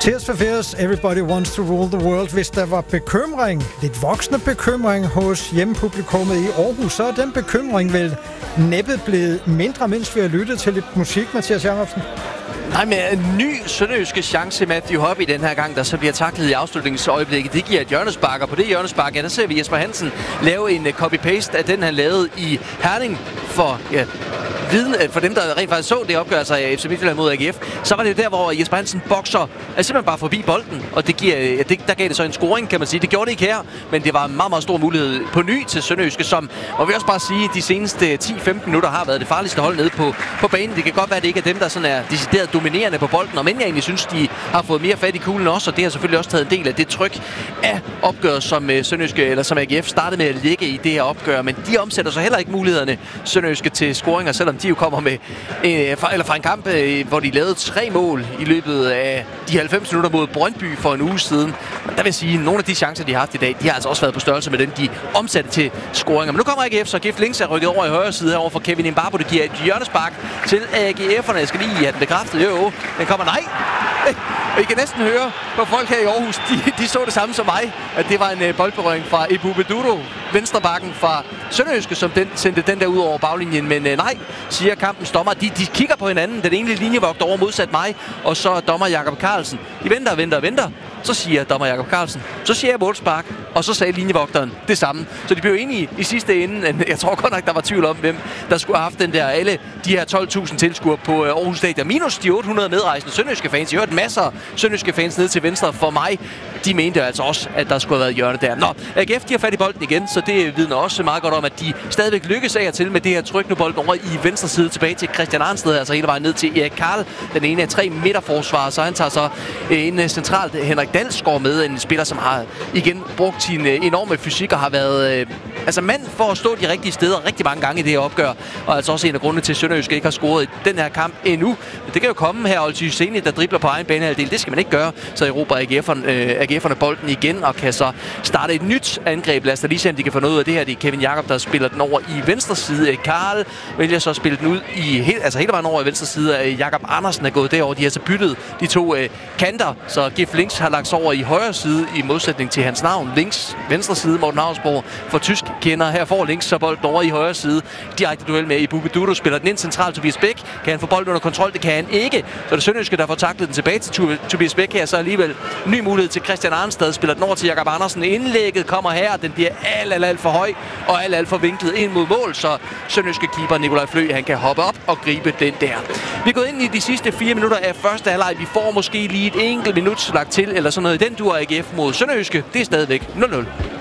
Tears for Fears, Everybody Wants to Rule the World. Hvis der var bekymring, lidt voksende bekymring hos hjemmepublikummet i Aarhus, så er den bekymring vel næppe blevet mindre, mens vi har lyttet til lidt musik, Mathias Jacobsen. Nej, men en ny sønderjyske chance, Matthew Hobby den her gang, der så bliver taklet i afslutningsøjeblikket. Det giver et hjørnespark, og på det hjørnespark, der ser vi Jesper Hansen lave en copy-paste af den, han lavede i Herning for for dem, der rent faktisk så det opgør sig af FC Midtjylland mod AGF. Så var det der, hvor Jesper Hansen bokser simpelthen bare forbi bolden, og der gav det så en scoring, kan man sige. Det gjorde det ikke her, men det var en meget, meget stor mulighed på ny til sønderjyske, som, og vi også bare sige, de seneste 10-15 minutter har været det farligste hold nede på banen. Det kan godt være, at det ikke er dem, der sådan er decideret dominerende på bolden, og men jeg egentlig synes, de har fået mere fat i kuglen også, og det har selvfølgelig også taget en del af det tryk af opgøret, som sønderjyske, eller som AGF startede med at ligge i det her opgør, men de omsætter så heller ikke mulighederne sønderjyske til scoringer, selvom de jo kommer med fra en kamp, hvor de lavede 3 mål i løbet af de 90 minutter mod Brøndby for en uge siden. Der vil sige, at nogle af de chancer, de har haft i dag, de har altså også været på størrelse med den, de omsatte til scoringer. Men nu kommer AGF, så GIF Links er rykket over i højre side herovre for Kevin Mbabo. Det giver et hjørnespark til AGF'erne. Jeg skal lige have den bekræftet. Jo, den kommer. Nej! Og I kan næsten høre på folk her i Aarhus, de så det samme som mig, at det var en boldberøring fra Ebube Beduro, venstrebakken fra Sønderjyske, som sendte den der ud over baglinjen. Men nej, siger kampens dommer. De kigger på hinanden. Den ene linjevogter over modsat mig, og så dommer Jakob Carlsen. De venter. Så siger dommer Jakob Carlsen, så siger jeg målspark, og så sagde linjevogteren det samme. Så de blev enige i sidste ende. Jeg tror godt nok, der var tvivl om, hvem der skulle have haft den der. Alle de her 12.000 tilskuere på Aarhus Stadion. Minus de 800 medrejsende sønderjyske fans. Jeg hørte masser af sønderjyske fans ned til venstre for mig. De mente altså også, at der skulle have været hjørne der. Nå, AGF, de har fat i bolden igen, så det vidner også meget godt om, at de stadigvæk lykkes af og til med det her tryk. Nu bolden over i venstre side tilbage til Christian Arnsted, altså hele vejen ned til Erik Karl. Den ene af 3 midterforsvarer, så han tager så en centralt Henrik Dalsgaard med, en spiller, som har igen brugt sin enorme fysik og har været mand for at stå de rigtige steder rigtig mange gange i det her opgør. Og altså også en af grundene til, at Sønderjyske ikke har scoret i den her kamp endnu. Men det kan jo komme her, Olsy Husseini, der dribler på egen banehalvdel. Det skal man ikke gøre. Så erobrer AGF'erne bolden igen og kan så starte et nyt angreb. Lad os da lige se, om de kan få noget ud af det her. Det er Kevin Jakob, der spiller den over i venstre side. Karl vælger så at spille den ud hele vejen over i venstre side. Jakob Andersen er gået derover. De har så byttet de to kanter, så GIF Links har lagt sig over i højre side i modsætning til hans navn. Links, venstre side, Morten Havsborg for tysk kender. Her får Links så bolden over i højre side. Direkte duel med Ebube Dudo, spiller den ind centralt. Tobias Bæk, kan han få bolden under kontrol? Det kan han ikke. Så det Sønderjyske, der får taklet den tilbage til Tobias Bæk her. Så alligevel ny mulighed til Christian Arnsted. Spiller den over til Jakob Andersen. Indlægget kommer her. Den bliver alt for høj og alt for vinklet ind mod mål. Så Sønderjyske keeper Nikolaj Flø, han kan hoppe op og gribe den der. Vi er gået ind i de sidste 4 minutter af første halvleg. Vi får måske lige et enkelt minut lagt til, eller sådan noget i den dur. AGF mod Sønderjyske. Det er stadigvæk 0-0.